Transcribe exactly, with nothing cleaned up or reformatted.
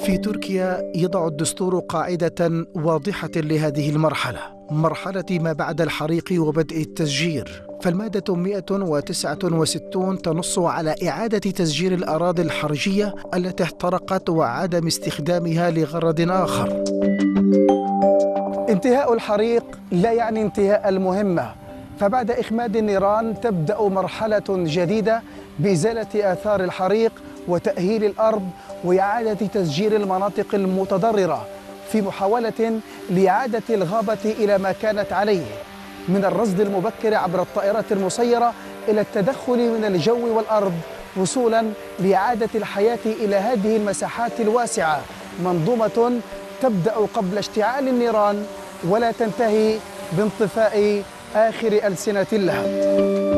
في تركيا يضع الدستور قاعدة واضحة لهذه المرحلة، مرحلة ما بعد الحريق وبدء التسجير. فالمادة مئة وتسعة وستين تنص على إعادة تسجير الأراضي الحرجية التي احترقت وعدم استخدامها لغرض آخر. انتهاء الحريق لا يعني انتهاء المهمة، فبعد إخماد النيران تبدأ مرحلة جديدة بإزالة آثار الحريق وتأهيل الأرض وإعادة تسجير المناطق المتضررة في محاولة لإعادة الغابة إلى ما كانت عليه، من الرصد المبكر عبر الطائرات المسيرة إلى التدخل من الجو والأرض، وصولا لإعادة الحياة إلى هذه المساحات الواسعة، منظومة تبدأ قبل اشتعال النيران ولا تنتهي بانطفاء آخر ألسنة اللهب.